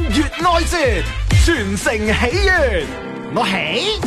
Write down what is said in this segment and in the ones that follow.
越愛舌，全城喜悅，我喜。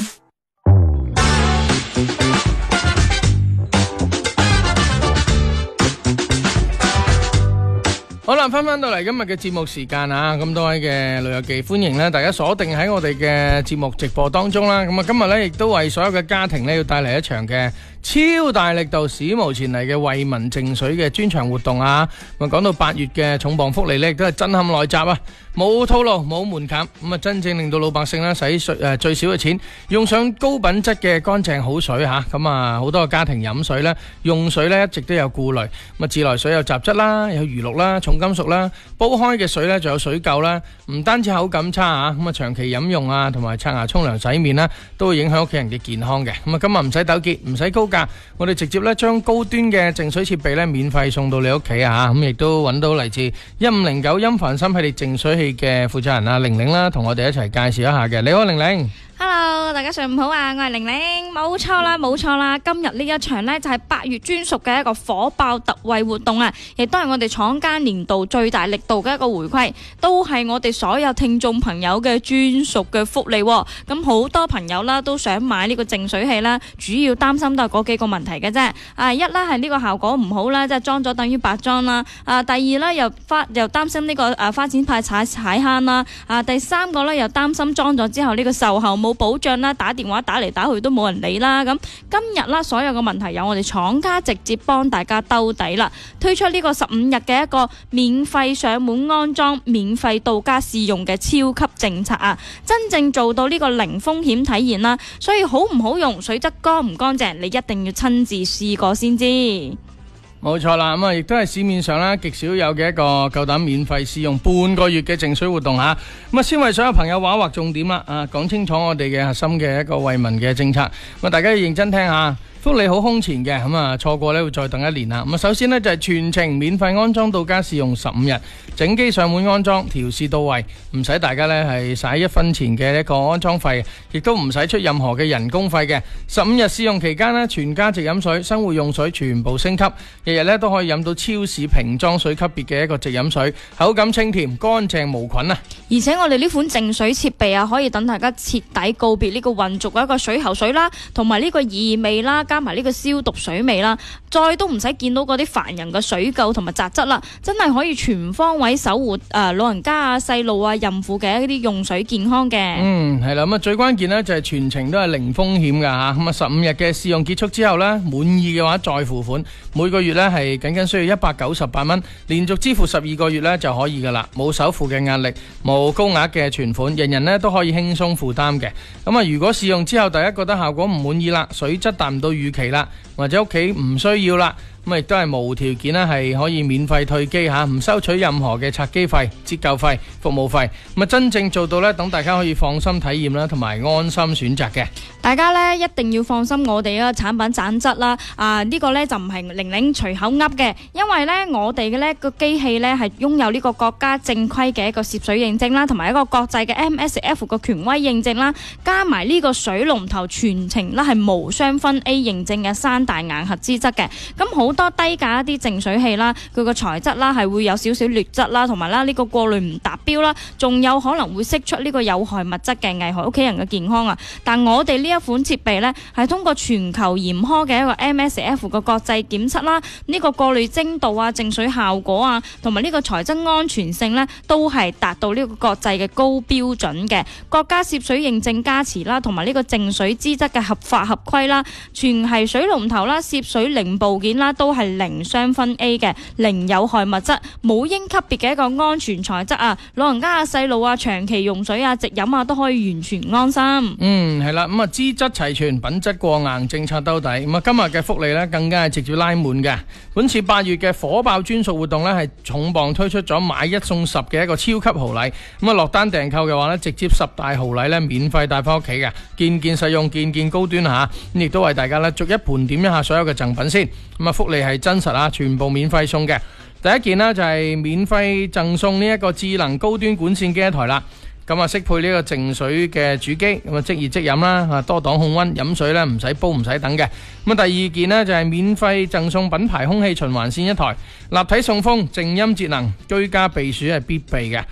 好啦，翻到嚟今日嘅節目時間啊！咁多位嘅老友記，歡迎咧，大家鎖定喺我哋嘅節目直播當中啦。咁啊，今日咧亦都為所有嘅家庭咧，要帶嚟一場嘅超大力度、史無前例嘅為民淨水嘅專場活動啊！咁啊，講到8月嘅重磅福利咧，亦都係震撼來襲啊！冇套路，冇門檻，咁啊，真正令到老百姓咧使最少嘅錢，用上高品質嘅乾淨好水吓。咁啊，好多個家庭飲水咧，用水咧一直都有顧慮。咁啊，自來水有雜質啦，有餘氯啦，重金屬啦，煲開嘅水咧仲有水垢啦，唔單止口感差啊，咁啊長期飲用啊，同埋刷牙、沖涼、洗面啦，都會影響屋企人嘅健康嘅。咁啊，今日唔使糾結，唔使高價，我哋直接咧將高端嘅淨水設備咧免費送到你屋企啊！咁亦都揾到嚟自1509音凡心系列淨水器嘅負責人啊玲玲啦，同我哋一齊介紹一下嘅。你好，玲玲。 Hello， 大家上午好啊！我係玲玲，冇錯啦，今日呢一場呢，就係8月專屬嘅一個火爆特惠活動啊，亦都係我哋廠家年度最大力度嘅一個回饋，都係我哋所有聽眾朋友嘅專屬嘅福利。咁好多朋友啦都想買呢個淨水器啦，主要擔心都係嗰幾個問題嘅啫。一啦係呢個效果唔好啦，即係裝咗等於白裝啦。第二啦又擔心呢個花錢派踩坑啦。第三個咧又擔心裝咗之後呢個售後冇保障啦，打電話打嚟打去都冇人理啦。咁今日啦，所有嘅問題由我哋廠家直接幫大家兜底啦，推出呢個15日嘅一個免費上門安裝、免費到家試用嘅超級政策啊！真正做到呢個零風險體驗啦，所以好唔好用、水質乾唔乾淨，你一定要親自試過先知。 冇錯啦，咁啊，亦都係市面上啦極少有嘅一個夠膽免費試用半個月嘅淨水活動吓。咁啊，先為所有朋友畫一畫重點啦，講清楚我哋嘅核心嘅一個為民嘅政策。咁啊，大家要認真聽下。福利好空前嘅，咁啊錯過呢會再等1年啦。咁啊，首先呢，就係全程免費安裝到家試用15日，整機上門安裝，調試到位，唔使大家呢係使1分錢嘅一個安裝費，亦都唔使出任何嘅人工費嘅。15日試用期間呢，全家直飲水、生活用水全部升級，日日呢都可以飲到超市瓶裝水級別嘅一個直飲水，口感清甜、乾淨無菌啊！ 而且我哋呢款淨水設備啊，可以等大家徹底告別呢個混濁嘅一個水喉水啦，同埋呢個異味啦。加埋呢個消毒水味啦，再都唔使見到嗰啲煩人嘅水垢同埋雜質啦，真係可以全方位守護老人家啊、細路啊、孕婦嘅一啲用水健康嘅。 係啦，咁啊最關鍵呢就係全程都係零風險噶吓，咁啊15日嘅試用結束之後呢，滿意嘅話再付款，每個月呢係僅需要198蚊，連續支付12個月呢就可以噶啦，冇首付嘅壓力，冇高額嘅存款，人人呢都可以輕鬆負擔嘅。咁啊，如果試用之後大家覺得效果唔滿意啦，水質達唔到預期啦，或者屋企唔需要啦，咁亦都係無條件啦，係可以免費退機吓，唔收取任何嘅拆機費、折舊費、服務費，咁啊真正做到呢，等大家可以放心體驗啦，同埋安心選擇嘅。 大家呢一定要放心我哋嘅產品產質啦，呢個呢就唔係玲玲隨口噏嘅，因為呢我哋嘅呢個機器呢係擁有呢個國家正規嘅一個涉水認證啦，同埋一個國際嘅 MSF 嘅權威認證啦，加埋呢個水龍頭全程啦係無雙分 A 認證嘅3大硬核資質嘅。咁好多低價一啲淨水器啦，佢個材質啦係會有少少劣質啦，同埋啦呢個過濾唔達標啦，仲有可能會釋出呢個有害物質嘅，危害屋企人嘅健康啊！但我哋呢一款設備呢，係通過全球嚴苛嘅一個 MSF 嘅國際檢測啦，呢個過濾精度啊、淨水效果啊，同埋呢個材質安全性呢，都係達到呢個國際嘅高標準嘅。國家涉水認證加持啦，同埋呢個淨水資質嘅合法合規啦，全係水龍頭啦、涉水零部件啦，都係零雙分 A 嘅，零有害物質，母嬰級別嘅一個安全材質啊！老人家啊、細路啊、長期用水啊、直飲啊，都可以完全安心。 係啦，咁啊資質齊全，品質過硬，政策兜底。咁啊今日嘅福利呢，更加係直接拉滿嘅。本次8月嘅火爆專屬活動呢，係重磅推出咗買1送10嘅一個超級豪禮。咁啊落單訂購嘅話呢，直接10大豪禮呢免費帶翻屋企嘅，件件實用，件件高端吓。咁亦都為大家呢逐一盤點一下所有嘅贈品先。咁啊福利係真實啊，全部免費送嘅。第一件呢，就係免費贈送呢一個智能高端管線機一台啦。咁啊，適配呢個淨水嘅主機，咁啊即熱即飲啦，多檔控溫，飲水咧唔使煲唔使等嘅。咁啊，第二件呢，就係免費贈送品牌空氣循環扇一台，立體送風，靜音節能，居家避暑係必備嘅。